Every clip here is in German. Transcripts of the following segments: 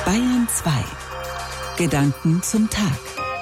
Bayern 2. Gedanken zum Tag.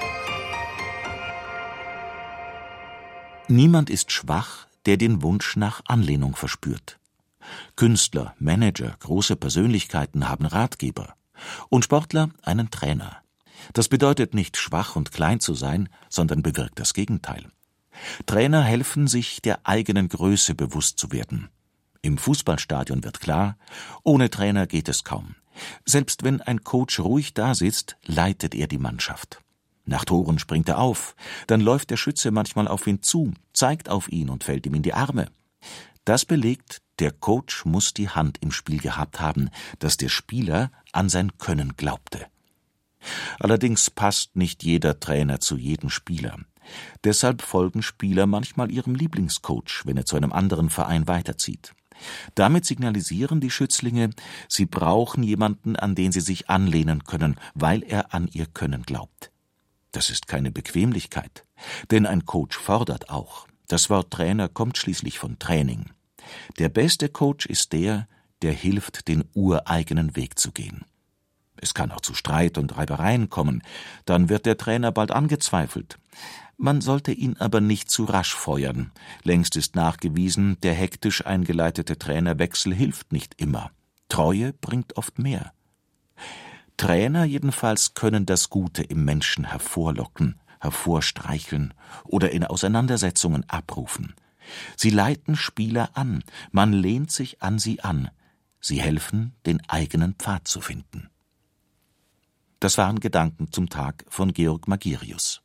Niemand ist schwach, der den Wunsch nach Anlehnung verspürt. Künstler, Manager, große Persönlichkeiten haben Ratgeber und Sportler einen Trainer. Das bedeutet nicht, schwach und klein zu sein, sondern bewirkt das Gegenteil. Trainer helfen, sich der eigenen Größe bewusst zu werden. Im Fußballstadion wird klar, ohne Trainer geht es kaum. Selbst wenn ein Coach ruhig dasitzt, leitet er die Mannschaft. Nach Toren springt er auf, dann läuft der Schütze manchmal auf ihn zu, zeigt auf ihn und fällt ihm in die Arme. Das belegt, der Coach muss die Hand im Spiel gehabt haben, dass der Spieler an sein Können glaubte. Allerdings passt nicht jeder Trainer zu jedem Spieler. Deshalb folgen Spieler manchmal ihrem Lieblingscoach, wenn er zu einem anderen Verein weiterzieht. Damit signalisieren die Schützlinge, sie brauchen jemanden, an den sie sich anlehnen können, weil er an ihr Können glaubt. Das ist keine Bequemlichkeit, denn ein Coach fordert auch. Das Wort Trainer kommt schließlich von Training. Der beste Coach ist der hilft, den ureigenen Weg zu gehen. Es kann auch zu Streit und Reibereien kommen, dann wird der Trainer bald angezweifelt. Man sollte ihn aber nicht zu rasch feuern. Längst ist nachgewiesen, der hektisch eingeleitete Trainerwechsel hilft nicht immer. Treue bringt oft mehr. Trainer jedenfalls können das Gute im Menschen hervorlocken, hervorstreicheln oder in Auseinandersetzungen abrufen. Sie leiten Spieler an, man lehnt sich an sie an. Sie helfen, den eigenen Pfad zu finden. Das waren Gedanken zum Tag von Georg Magirius.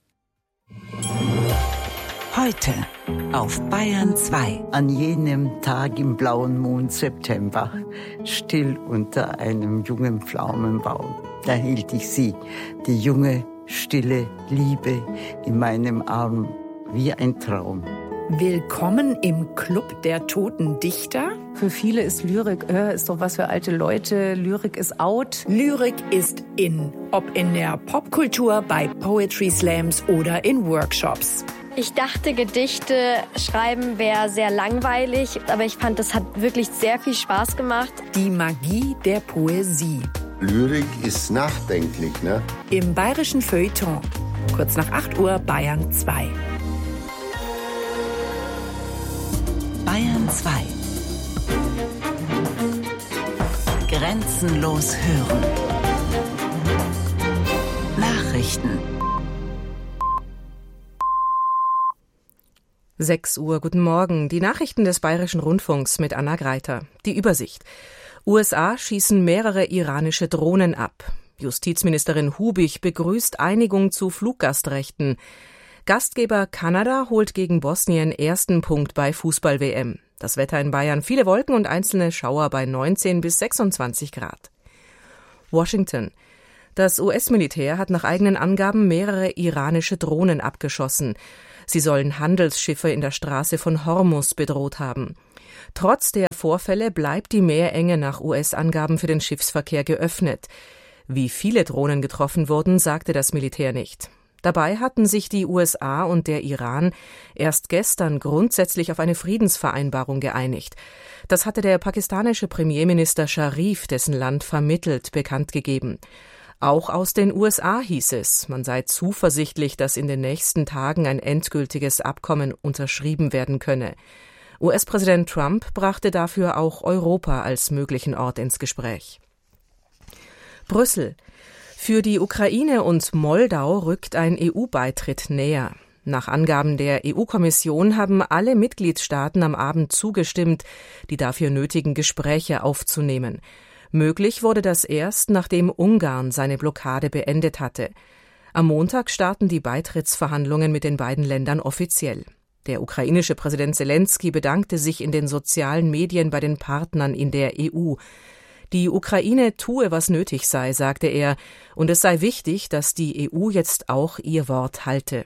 Heute auf Bayern 2. An jenem Tag im blauen Mond September, still unter einem jungen Pflaumenbaum, da hielt ich sie, die junge, stille Liebe in meinem Arm, wie ein Traum. Willkommen im Club der toten Dichter. Für viele ist Lyrik, ist doch was für alte Leute. Lyrik ist out. Lyrik ist in. Ob in der Popkultur, bei Poetry Slams oder in Workshops. Ich dachte, Gedichte schreiben wäre sehr langweilig, aber ich fand, das hat wirklich sehr viel Spaß gemacht. Die Magie der Poesie. Lyrik ist nachdenklich, ne? Im bayerischen Feuilleton. Kurz nach 8 Uhr, Bayern 2. Bayern 2. Grenzenlos hören. Nachrichten. 6 Uhr, guten Morgen. Die Nachrichten des Bayerischen Rundfunks mit Anna Greiter. Die Übersicht. USA schießen mehrere iranische Drohnen ab. Justizministerin Hubich begrüßt Einigung zu Fluggastrechten. Gastgeber Kanada holt gegen Bosnien ersten Punkt bei Fußball-WM. Das Wetter in Bayern, viele Wolken und einzelne Schauer bei 19 bis 26 Grad. Washington. Das US-Militär hat nach eigenen Angaben mehrere iranische Drohnen abgeschossen. Sie sollen Handelsschiffe in der Straße von Hormuz bedroht haben. Trotz der Vorfälle bleibt die Meerenge nach US-Angaben für den Schiffsverkehr geöffnet. Wie viele Drohnen getroffen wurden, sagte das Militär nicht. Dabei hatten sich die USA und der Iran erst gestern grundsätzlich auf eine Friedensvereinbarung geeinigt. Das hatte der pakistanische Premierminister Sharif, dessen Land vermittelt, bekannt gegeben. Auch aus den USA hieß es, man sei zuversichtlich, dass in den nächsten Tagen ein endgültiges Abkommen unterschrieben werden könne. US-Präsident Trump brachte dafür auch Europa als möglichen Ort ins Gespräch. Brüssel. Für die Ukraine und Moldau rückt ein EU-Beitritt näher. Nach Angaben der EU-Kommission haben alle Mitgliedstaaten am Abend zugestimmt, die dafür nötigen Gespräche aufzunehmen. Möglich wurde das erst, nachdem Ungarn seine Blockade beendet hatte. Am Montag starten die Beitrittsverhandlungen mit den beiden Ländern offiziell. Der ukrainische Präsident Selenskyj bedankte sich in den sozialen Medien bei den Partnern in der EU. Die Ukraine tue, was nötig sei, sagte er, und es sei wichtig, dass die EU jetzt auch ihr Wort halte.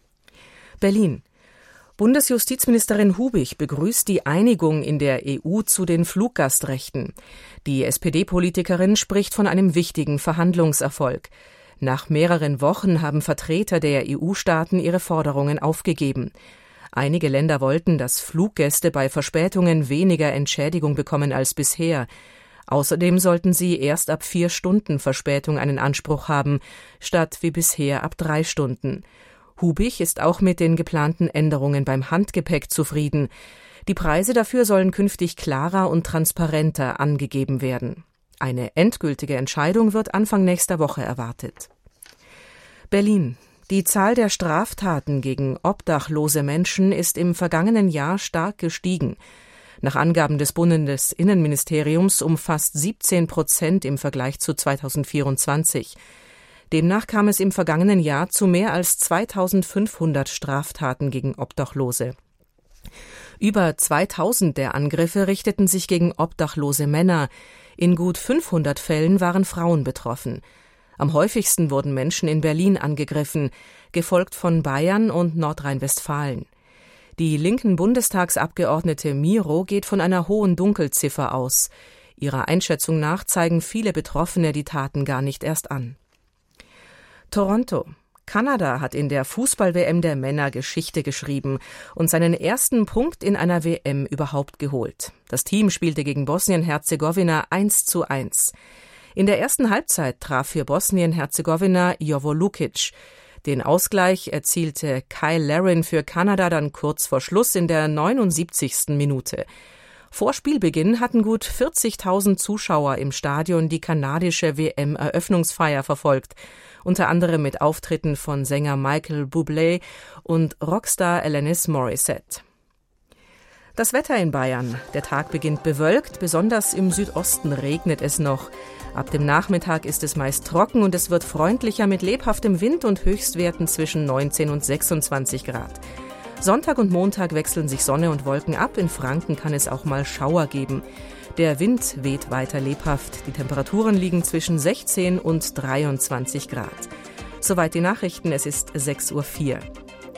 Berlin. Bundesjustizministerin Hubich begrüßt die Einigung in der EU zu den Fluggastrechten. Die SPD-Politikerin spricht von einem wichtigen Verhandlungserfolg. Nach mehreren Wochen haben Vertreter der EU-Staaten ihre Forderungen aufgegeben. Einige Länder wollten, dass Fluggäste bei Verspätungen weniger Entschädigung bekommen als bisher. Außerdem sollten sie erst ab 4 Stunden Verspätung einen Anspruch haben, statt wie bisher ab 3 Stunden. Hubich ist auch mit den geplanten Änderungen beim Handgepäck zufrieden. Die Preise dafür sollen künftig klarer und transparenter angegeben werden. Eine endgültige Entscheidung wird Anfang nächster Woche erwartet. Berlin. Die Zahl der Straftaten gegen obdachlose Menschen ist im vergangenen Jahr stark gestiegen. Nach Angaben des Bundesinnenministeriums um fast 17% im Vergleich zu 2024. Demnach kam es im vergangenen Jahr zu mehr als 2500 Straftaten gegen Obdachlose. Über 2000 der Angriffe richteten sich gegen obdachlose Männer. In gut 500 Fällen waren Frauen betroffen. Am häufigsten wurden Menschen in Berlin angegriffen, gefolgt von Bayern und Nordrhein-Westfalen. Die linken Bundestagsabgeordnete Miro geht von einer hohen Dunkelziffer aus. Ihrer Einschätzung nach zeigen viele Betroffene die Taten gar nicht erst an. Toronto. Kanada hat in der Fußball-WM der Männer Geschichte geschrieben und seinen ersten Punkt in einer WM überhaupt geholt. Das Team spielte gegen Bosnien-Herzegowina 1:1. In der ersten Halbzeit traf für Bosnien-Herzegowina Jovo Lukic. Den Ausgleich erzielte Kyle Larin für Kanada dann kurz vor Schluss in der 79. Minute. Vor Spielbeginn hatten gut 40.000 Zuschauer im Stadion die kanadische WM-Eröffnungsfeier verfolgt, unter anderem mit Auftritten von Sänger Michael Bublé und Rockstar Alanis Morissette. Das Wetter in Bayern. Der Tag beginnt bewölkt, besonders im Südosten regnet es noch. Ab dem Nachmittag ist es meist trocken und es wird freundlicher mit lebhaftem Wind und Höchstwerten zwischen 19 und 26 Grad. Sonntag und Montag wechseln sich Sonne und Wolken ab. In Franken kann es auch mal Schauer geben. Der Wind weht weiter lebhaft. Die Temperaturen liegen zwischen 16 und 23 Grad. Soweit die Nachrichten. Es ist 6:04 Uhr.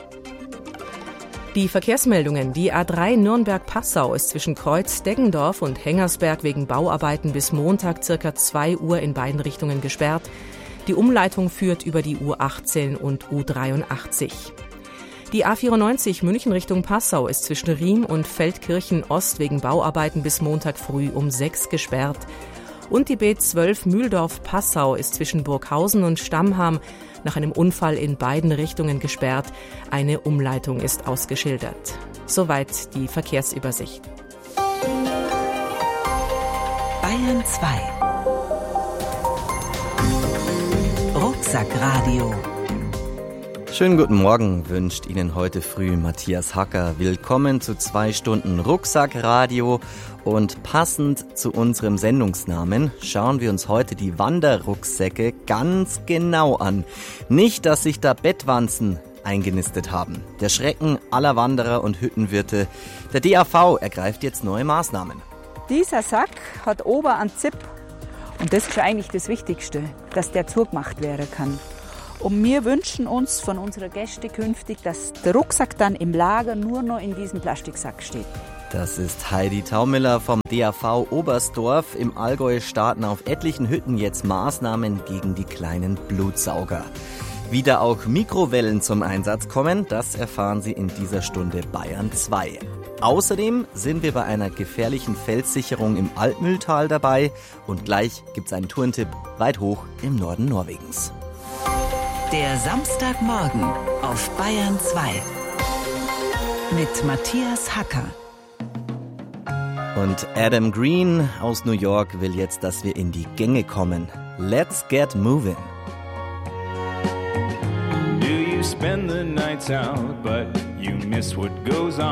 Die Verkehrsmeldungen. Die A3 Nürnberg-Passau ist zwischen Kreuz-Deggendorf und Hengersberg wegen Bauarbeiten bis Montag ca. 2 Uhr in beiden Richtungen gesperrt. Die Umleitung führt über die U18 und U83. Die A94 München Richtung Passau ist zwischen Riem und Feldkirchen Ost wegen Bauarbeiten bis Montag früh um 6 gesperrt. Und die B12 Mühldorf-Passau ist zwischen Burghausen und Stammham nach einem Unfall in beiden Richtungen gesperrt. Eine Umleitung ist ausgeschildert. Soweit die Verkehrsübersicht. Bayern 2. Rucksackradio. Schönen guten Morgen wünscht Ihnen heute früh Matthias Hacker. Willkommen zu 2 Stunden Rucksackradio. Und passend zu unserem Sendungsnamen schauen wir uns heute die Wanderrucksäcke ganz genau an. Nicht, dass sich da Bettwanzen eingenistet haben. Der Schrecken aller Wanderer und Hüttenwirte. Der DAV ergreift jetzt neue Maßnahmen. Dieser Sack hat oben einen Zip. Und das ist eigentlich das Wichtigste, dass der zugemacht werden kann. Und wir wünschen uns von unseren Gästen künftig, dass der Rucksack dann im Lager nur noch in diesem Plastiksack steht. Das ist Heidi Taumiller vom DAV Oberstdorf. Im Allgäu starten auf etlichen Hütten jetzt Maßnahmen gegen die kleinen Blutsauger. Wie da auch Mikrowellen zum Einsatz kommen, das erfahren Sie in dieser Stunde Bayern 2. Außerdem sind wir bei einer gefährlichen Felssicherung im Altmühltal dabei. Und gleich gibt's einen Tourentipp weit hoch im Norden Norwegens. Der Samstagmorgen auf Bayern 2 mit Matthias Hacker. Und Adam Green aus New York will jetzt, dass wir in die Gänge kommen. Let's get moving. Do you spend the nights out, but you miss what goes on?